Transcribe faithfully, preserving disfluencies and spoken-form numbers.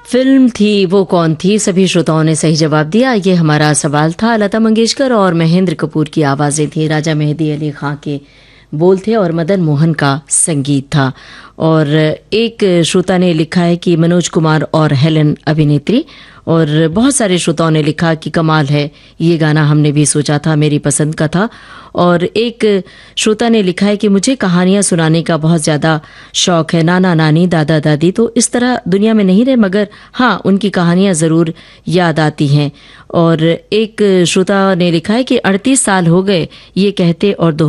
Film थी वो कौन थी? सभी श्रोताओं ने सही जवाब दिया। ये हमारा सवाल था। लता मंगेशकर और महेंद्र कपूर की आवाजें थी। राजा मेहदी अली खां के बोल थे और मदन मोहन का संगीत था। और एक श्रोता ने लिखा है कि मनोज कुमार और हेलन अभिनेत्री। और बहुत सारे श्रोताओं ने लिखा कि कमाल है, ये गाना हमने भी सोचा था, मेरी पसंद का था। और एक श्रोता ने लिखा है कि मुझे कहानियां सुनाने का बहुत ज़्यादा शौक है। नाना नानी दादा दादी तो इस तरह दुनिया में नहीं रहे, मगर हाँ उनकी कहानियां ज़रूर याद आती हैं। और एक श्रोता ने लिखा है कि अड़तीस साल हो गए ये कहते और